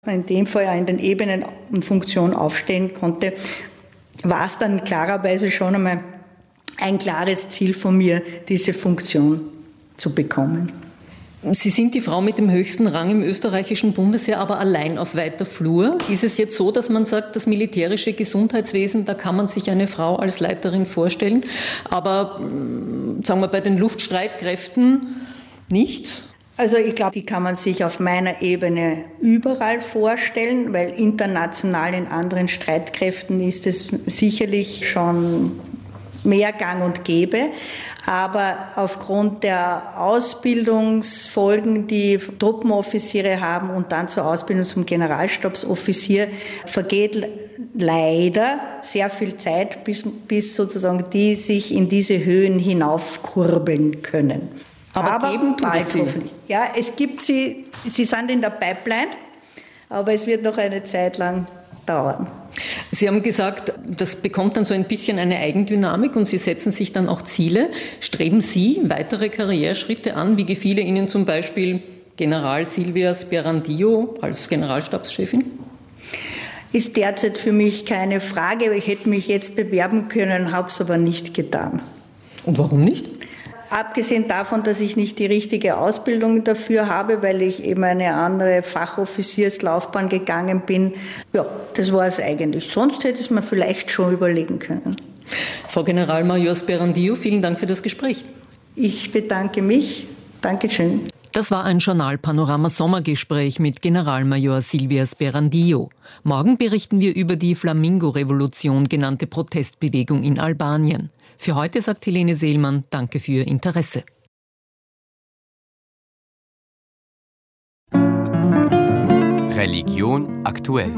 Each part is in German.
in dem Fall auch in den Ebenen und Funktionen aufstellen konnte, war es dann klarerweise schon einmal ein klares Ziel von mir, diese Funktion zu bekommen. Sie sind die Frau mit dem höchsten Rang im österreichischen Bundesheer, aber allein auf weiter Flur. Ist es jetzt so, dass man sagt, das militärische Gesundheitswesen, da kann man sich eine Frau als Leiterin vorstellen, aber sagen wir bei den Luftstreitkräften nicht? Also ich glaube, die kann man sich auf meiner Ebene überall vorstellen, weil international in anderen Streitkräften ist es sicherlich schon mehr gang und gäbe. Aber aufgrund der Ausbildungsfolgen, die Truppenoffiziere haben und dann zur Ausbildung zum Generalstabsoffizier, vergeht leider sehr viel Zeit, bis sozusagen die sich in diese Höhen hinaufkurbeln können. Aber geben tut es sie. Ja, es gibt sie sind in der Pipeline, aber es wird noch eine Zeit lang dauern. Sie haben gesagt, das bekommt dann so ein bisschen eine Eigendynamik und Sie setzen sich dann auch Ziele. Streben Sie weitere Karriereschritte an, wie gefiele Ihnen zum Beispiel General Silvia Sperandillo als Generalstabschefin? Ist derzeit für mich keine Frage. Ich hätte mich jetzt bewerben können, habe es aber nicht getan. Und warum nicht? Abgesehen davon, dass ich nicht die richtige Ausbildung dafür habe, weil ich eben eine andere Fachoffizierslaufbahn gegangen bin. Ja, das war es eigentlich. Sonst hätte ich es mir vielleicht schon überlegen können. Frau Generalmajor Sperandillo, vielen Dank für das Gespräch. Ich bedanke mich. Dankeschön. Das war ein Journalpanorama-Sommergespräch mit Generalmajor Silvia Sperandillo. Morgen berichten wir über die Flamingo-Revolution genannte Protestbewegung in Albanien. Für heute sagt Helene Seelmann, danke für Ihr Interesse. Religion aktuell.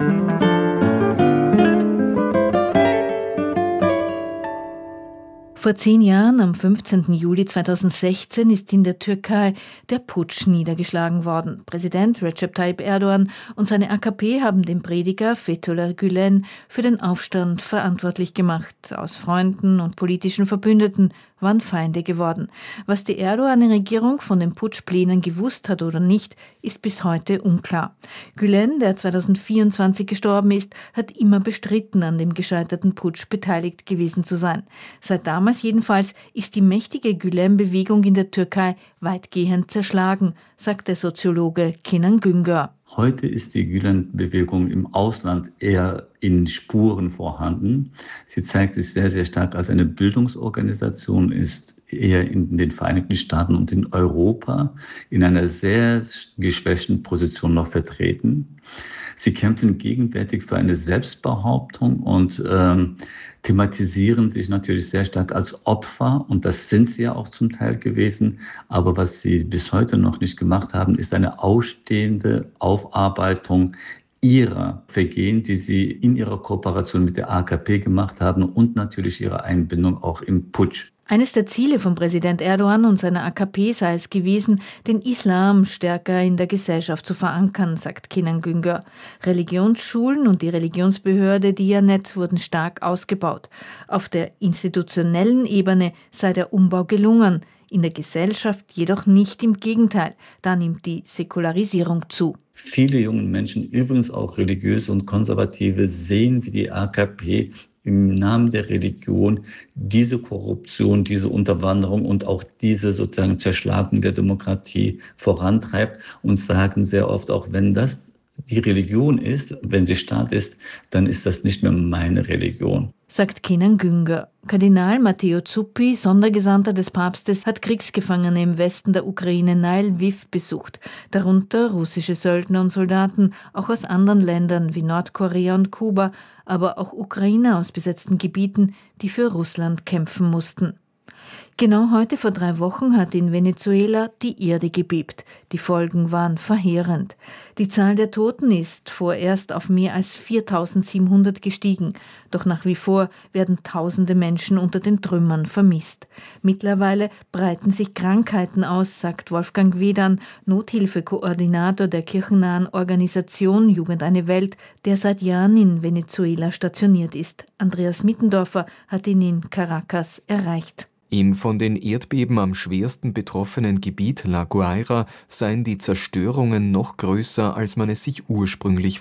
Vor 10 Jahren, am 15. Juli 2016, ist in der Türkei der Putsch niedergeschlagen worden. Präsident Recep Tayyip Erdogan und seine AKP haben den Prediger Fethullah Gülen für den Aufstand verantwortlich gemacht. Aus Freunden und politischen Verbündeten waren Feinde geworden. Was die Erdogan-Regierung von den Putschplänen gewusst hat oder nicht, ist bis heute unklar. Gülen, der 2024 gestorben ist, hat immer bestritten, an dem gescheiterten Putsch beteiligt gewesen zu sein. Seit damals jedenfalls ist die mächtige Gülen-Bewegung in der Türkei weitgehend zerschlagen, sagt der Soziologe Kenan Güngör. Heute ist die Gülen-Bewegung im Ausland eher in Spuren vorhanden. Sie zeigt sich sehr, sehr stark als eine Bildungsorganisation, ist eher in den Vereinigten Staaten und in Europa in einer sehr geschwächten Position noch vertreten. Sie kämpfen gegenwärtig für eine Selbstbehauptung und thematisieren sich natürlich sehr stark als Opfer. Und das sind sie ja auch zum Teil gewesen. Aber was sie bis heute noch nicht gemacht haben, ist eine ausstehende Aufarbeitung ihrer Vergehen, die sie in ihrer Kooperation mit der AKP gemacht haben und natürlich ihre Einbindung auch im Putsch. Eines der Ziele von Präsident Erdogan und seiner AKP sei es gewesen, den Islam stärker in der Gesellschaft zu verankern, sagt Kenan Güngör. Religionsschulen und die Religionsbehörde Diyanet wurden stark ausgebaut. Auf der institutionellen Ebene sei der Umbau gelungen, in der Gesellschaft jedoch nicht, im Gegenteil. Da nimmt die Säkularisierung zu. Viele junge Menschen, übrigens auch Religiöse und Konservative, sehen, wie die AKP im Namen der Religion diese Korruption, diese Unterwanderung und auch diese sozusagen Zerschlagung der Demokratie vorantreibt und sagen sehr oft, auch wenn das die Religion ist, wenn sie Staat ist, dann ist das nicht mehr meine Religion. Sagt Kenan Güngör. Kardinal Matteo Zuppi, Sondergesandter des Papstes, hat Kriegsgefangene im Westen der Ukraine nahe Lviv besucht. Darunter russische Söldner und Soldaten, auch aus anderen Ländern wie Nordkorea und Kuba, aber auch Ukrainer aus besetzten Gebieten, die für Russland kämpfen mussten. Genau heute vor 3 Wochen hat in Venezuela die Erde gebebt. Die Folgen waren verheerend. Die Zahl der Toten ist vorerst auf mehr als 4.700 gestiegen. Doch nach wie vor werden tausende Menschen unter den Trümmern vermisst. Mittlerweile breiten sich Krankheiten aus, sagt Wolfgang Wedan, Nothilfekoordinator der kirchennahen Organisation Jugend eine Welt, der seit Jahren in Venezuela stationiert ist. Andreas Mittendorfer hat ihn in Caracas erreicht. Im von den Erdbeben am schwersten betroffenen Gebiet La Guaira seien die Zerstörungen noch größer, als man es sich ursprünglich